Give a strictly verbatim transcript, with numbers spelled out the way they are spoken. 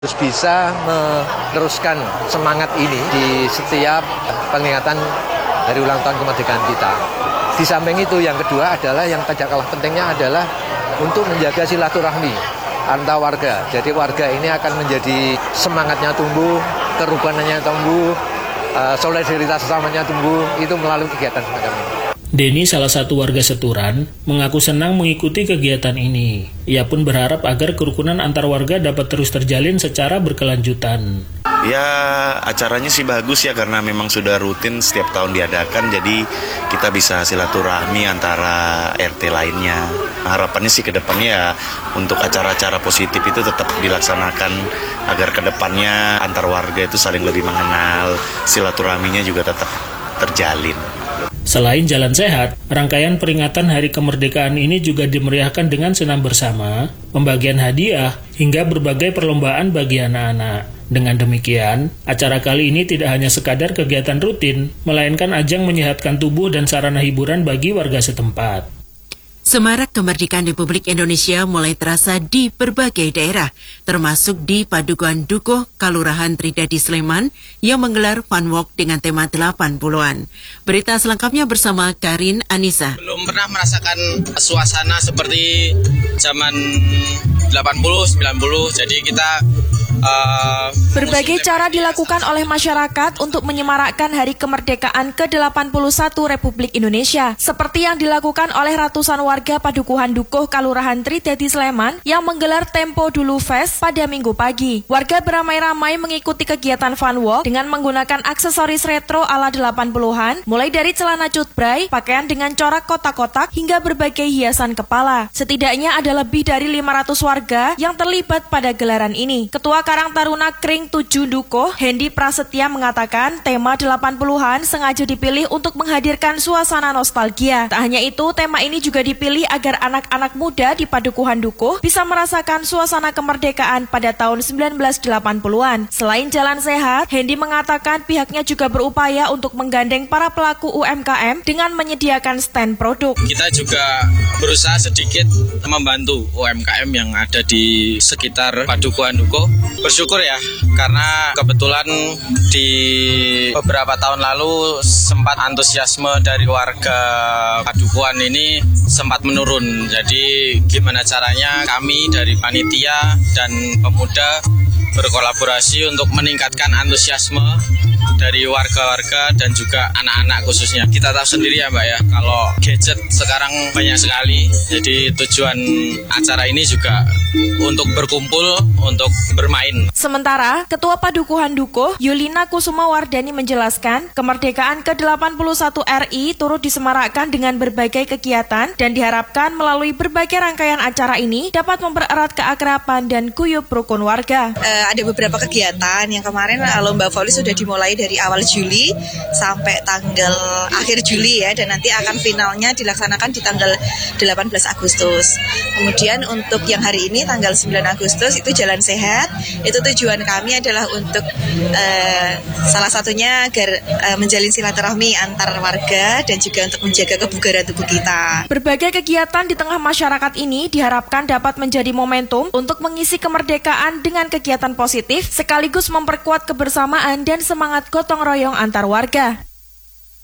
Harus bisa meneruskan semangat ini di setiap peringatan hari ulang tahun kemerdekaan kita. Di samping itu yang kedua adalah yang tidak kalah pentingnya adalah untuk menjaga silaturahmi antar warga. Jadi warga ini akan menjadi semangatnya tumbuh, kerukunannya tumbuh, solidaritas sesamanya tumbuh, itu melalui kegiatan semacam ini. Denny, salah satu warga Seturan, mengaku senang mengikuti kegiatan ini. Ia pun berharap agar kerukunan antar warga dapat terus terjalin secara berkelanjutan. Ya, acaranya sih bagus ya karena memang sudah rutin setiap tahun diadakan, jadi kita bisa silaturahmi antara R T lainnya. Harapannya sih ke depannya ya untuk acara-acara positif itu tetap dilaksanakan agar ke depannya antar warga itu saling lebih mengenal, silaturahminya juga tetap terjalin. Selain Jalan Sehat, rangkaian peringatan Hari Kemerdekaan ini juga dimeriahkan dengan senam bersama, pembagian hadiah, hingga berbagai perlombaan bagi anak-anak. Dengan demikian, acara kali ini tidak hanya sekadar kegiatan rutin, melainkan ajang menyehatkan tubuh dan sarana hiburan bagi warga setempat. Semarak kemerdekaan Republik Indonesia mulai terasa di berbagai daerah, termasuk di Padukuhan Dukuh, Kalurahan Tridadi Sleman, yang menggelar fun walk dengan tema delapan puluhan. Berita selengkapnya bersama Karin Anissa. Belum pernah merasakan suasana seperti zaman delapan puluh, sembilan puluh, jadi kita... Uh, Berbagai cara dilakukan oleh masyarakat untuk menyemarakkan Hari Kemerdekaan ke delapan puluh satu Republik Indonesia, seperti yang dilakukan oleh ratusan warga Padukuhan Dukuh Kalurahan Tridadi Sleman yang menggelar Tempo Dulu Fest pada Minggu pagi. Warga beramai-ramai mengikuti kegiatan fun walk dengan menggunakan aksesoris retro ala delapan puluhan, mulai dari celana cutbray, pakaian dengan corak kotak-kotak, hingga berbagai hiasan kepala. Setidaknya ada lebih dari lima ratus warga yang terlibat pada gelaran ini. Ketua Karang Taruna Kring tujuh Dukuh, Hendy Prasetya mengatakan tema delapan puluhan sengaja dipilih untuk menghadirkan suasana nostalgia. Tak hanya itu, tema ini juga dipilih agar anak-anak muda di Padukuhan Dukuh bisa merasakan suasana kemerdekaan pada tahun sembilan belas delapan puluhan. Selain Jalan Sehat, Hendy mengatakan pihaknya juga berupaya untuk menggandeng para pelaku U M K M dengan menyediakan stand produk. Kita juga berusaha sedikit membantu U M K M yang ada di sekitar Padukuhan Dukuh. Bersyukur ya, karena kebetulan di beberapa tahun lalu sempat antusiasme dari warga Padukuhan ini sempat menurun. Jadi gimana caranya kami dari panitia dan pemuda berkolaborasi untuk meningkatkan antusiasme dari warga-warga dan juga anak-anak khususnya. Kita tahu sendiri ya Mbak ya, kalau gadget sekarang banyak sekali. Jadi tujuan acara ini juga untuk berkumpul, untuk bermain. Sementara, Ketua Padukuhan Dukuh, Yulina Kusuma Wardani menjelaskan, kemerdekaan ke delapan puluh satu R I turut disemarakkan dengan berbagai kegiatan dan diharapkan melalui berbagai rangkaian acara ini dapat mempererat keakraban dan guyup rukun warga. Uh, ada beberapa kegiatan yang kemarin lomba voli sudah dimulai dari awal Juli sampai tanggal akhir Juli ya, dan nanti akan finalnya dilaksanakan di tanggal delapan belas Agustus. Kemudian untuk yang hari ini tanggal sembilan Agustus itu Jalan Sehat. Itu tujuan kami adalah untuk uh, salah satunya agar uh, menjalin silaturahmi antar warga dan juga untuk menjaga kebugaran tubuh kita. Berbagai kegiatan di tengah masyarakat ini diharapkan dapat menjadi momentum untuk mengisi kemerdekaan dengan kegiatan positif sekaligus memperkuat kebersamaan dan semangat gotong royong antar warga.